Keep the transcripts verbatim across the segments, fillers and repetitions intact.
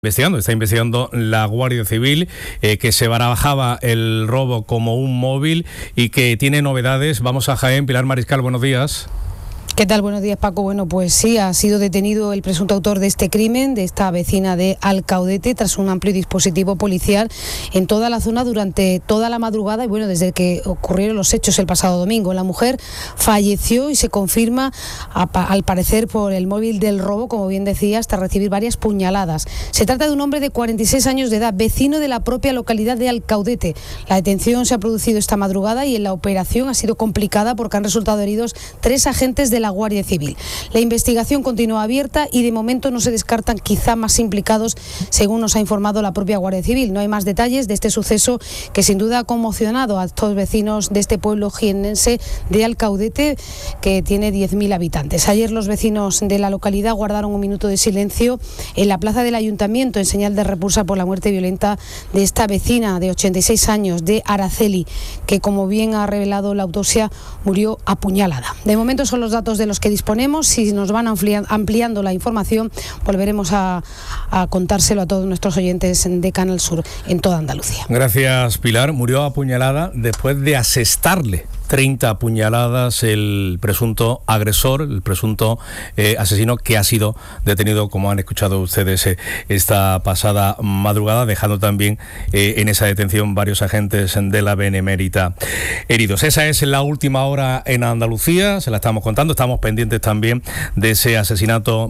Investigando, está investigando la Guardia Civil, eh, que se barajaba el robo como un móvil y que tiene novedades. Vamos a Jaén. Pilar Mariscal, buenos días. ¿Qué tal? Buenos días, Paco. Bueno, pues sí, ha sido detenido el presunto autor de este crimen, de esta vecina de Alcaudete, tras un amplio dispositivo policial en toda la zona durante toda la madrugada y bueno, desde que ocurrieron los hechos el pasado domingo. La mujer falleció y se confirma, al parecer, por el móvil del robo, como bien decía, hasta recibir varias puñaladas. Se trata de un hombre de cuarenta y seis años de edad, vecino de la propia localidad de Alcaudete. La detención se ha producido esta madrugada y en la operación ha sido complicada porque han resultado heridos tres agentes de la Guardia Civil. La investigación continúa abierta y de momento no se descartan quizá más implicados, según nos ha informado la propia Guardia Civil. No hay más detalles de este suceso que sin duda ha conmocionado a todos los vecinos de este pueblo jiennense de Alcaudete, que tiene diez mil habitantes. Ayer los vecinos de la localidad guardaron un minuto de silencio en la plaza del Ayuntamiento en señal de repulsa por la muerte violenta de esta vecina de ochenta y seis años de Araceli, que, como bien ha revelado la autopsia, murió apuñalada. De momento son los datos de los que disponemos. Si nos van ampliando la información, volveremos a, a contárselo a todos nuestros oyentes de Canal Sur en toda Andalucía. Gracias, Pilar. Murió apuñalada después de asestarle treinta puñaladas el presunto agresor, el presunto eh, asesino que ha sido detenido, como han escuchado ustedes, eh, esta pasada madrugada, dejando también eh, en esa detención varios agentes de la Benemérita heridos. Esa es la última hora en Andalucía, se la estamos contando. Estamos pendientes también de ese asesinato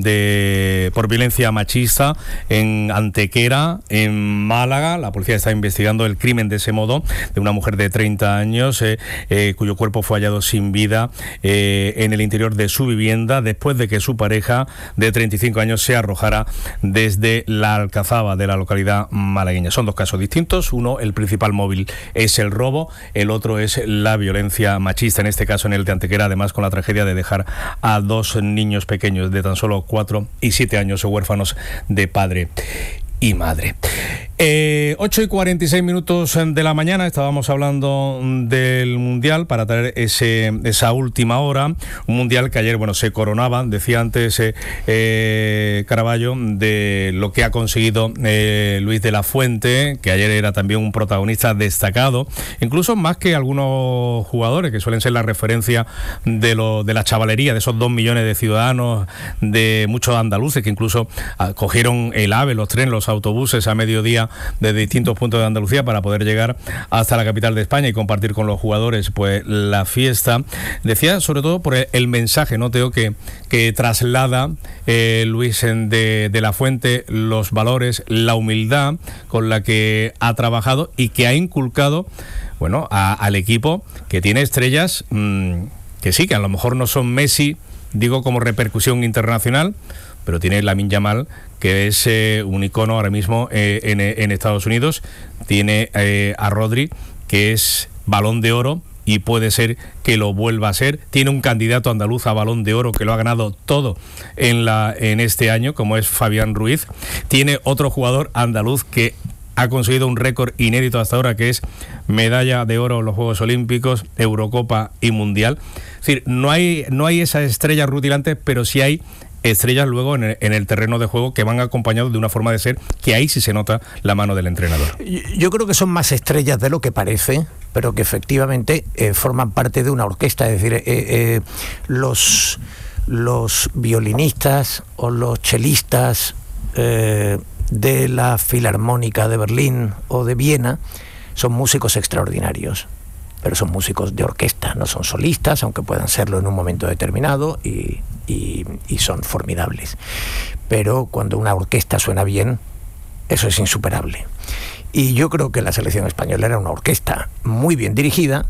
de por violencia machista en Antequera, en Málaga. La policía está investigando el crimen de ese modo de una mujer de treinta años, eh, Eh, cuyo cuerpo fue hallado sin vida eh, en el interior de su vivienda después de que su pareja de treinta y cinco años se arrojara desde la Alcazaba de la localidad malagueña. Son dos casos distintos. Uno, el principal móvil, es el robo. El otro es la violencia machista, en este caso en el de Antequera, además con la tragedia de dejar a dos niños pequeños de tan solo cuatro y siete años huérfanos de padre y madre. Eh, ocho y cuarenta y seis minutos de la mañana, estábamos hablando del Mundial para traer ese, esa última hora, un Mundial que ayer, bueno, se coronaba, decía antes eh, eh, Caraballo, de lo que ha conseguido eh, Luis de la Fuente, que ayer era también un protagonista destacado, incluso más que algunos jugadores que suelen ser la referencia de, lo, de la chavalería, de esos dos millones de ciudadanos, de muchos andaluces que incluso ah, cogieron el AVE, los trenes, los autobuses a mediodía de distintos puntos de Andalucía para poder llegar hasta la capital de España y compartir con los jugadores pues la fiesta. Decía sobre todo por el, el mensaje, ¿no, Teo?, que, que traslada eh, Luis de, de la Fuente, los valores, la humildad con la que ha trabajado y que ha inculcado, bueno, a, al equipo, que tiene estrellas mmm, que sí, que a lo mejor no son Messi, digo como repercusión internacional, pero tiene Lamine Yamal, que es eh, un icono ahora mismo eh, en, en Estados Unidos. Tiene eh, a Rodri, que es Balón de Oro y puede ser que lo vuelva a ser. Tiene un candidato andaluz a Balón de Oro que lo ha ganado todo en, la, en este año, como es Fabián Ruiz. Tiene otro jugador andaluz que ha conseguido un récord inédito hasta ahora, que es medalla de oro en los Juegos Olímpicos, Eurocopa y Mundial. Es decir, no hay, no hay esas estrellas rutilantes, pero sí hay estrellas luego en el, en el terreno de juego que van acompañados de una forma de ser que ahí sí se nota la mano del entrenador. Yo creo que son más estrellas de lo que parece, pero que efectivamente eh, forman parte de una orquesta. Es decir, eh, eh, los, los violinistas o los chelistas eh, de la Filarmónica de Berlín o de Viena son músicos extraordinarios, pero son músicos de orquesta, no son solistas, aunque puedan serlo en un momento determinado, y, y, y son formidables. Pero cuando una orquesta suena bien, eso es insuperable. Y yo creo que la selección española era una orquesta muy bien dirigida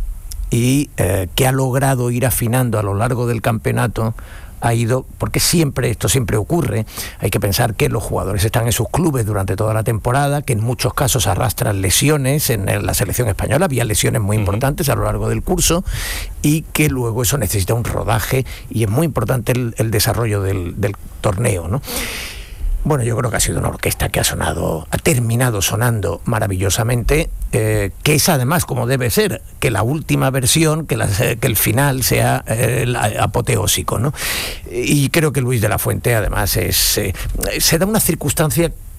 y eh, que ha logrado ir afinando a lo largo del campeonato. Ha ido, porque siempre, esto siempre ocurre, hay que pensar que los jugadores están en sus clubes durante toda la temporada, que en muchos casos arrastran lesiones. En la selección española había lesiones muy importantes a lo largo del curso y que luego eso necesita un rodaje y es muy importante el, el desarrollo del, del torneo, ¿no? Bueno, yo creo que ha sido una orquesta que ha sonado, ha terminado sonando maravillosamente, eh, que es además como debe ser, que la última versión, que, la, que el final sea eh, apoteósico, ¿no? Y creo que Luis de la Fuente además es, eh, se da una circunstancia